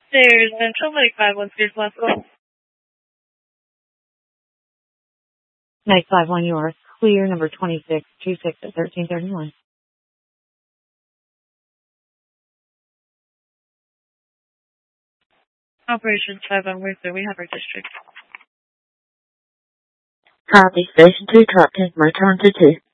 There's Central Lake 513 Glasgow. Night 51, you are clear, number 2626 at 1331. Operation 5 on Wednesday, we have our district. Copy. Station 2 Captain. Return to 2.